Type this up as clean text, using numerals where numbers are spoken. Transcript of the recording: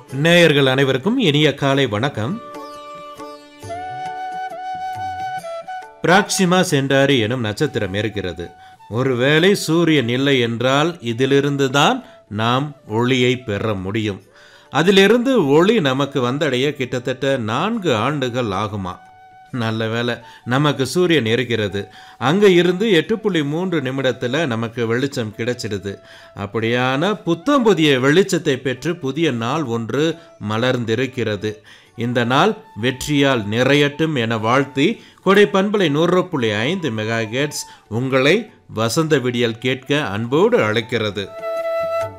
நேயர்கள் அனைவருக்கும் இனிய காலை வணக்கம். பிராக்சிமா சென்டாரி எனும் நட்சத்திரம் இருக்கிறது. ஒருவேளை சூரியன் இல்லை என்றால் இதிலிருந்து தான் நாம் ஒளியை பெற முடியும். அதிலிருந்து ஒளி நமக்கு வந்தடைய கிட்டத்தட்ட 4 ஆண்டுகள் ஆகுமா? நல்ல வேளை நமக்கு சூரியன் இருக்கிறது. அங்கே இருந்து 8.3 நிமிடத்தில் நமக்கு வெளிச்சம் கிடைச்சிடுது. அப்படியான புத்தம் புதிய வெளிச்சத்தை பெற்று புதிய நாள் ஒன்று மலர்ந்திருக்கிறது. இந்த நாள் வெற்றியால் நிறையட்டும் என வாழ்த்தி கொடை பண்பலை 100.5 மெகாஹெர்ட்ஸ் உங்களை வசந்த விடியல் கேட்க அன்போடு அழைக்கிறது.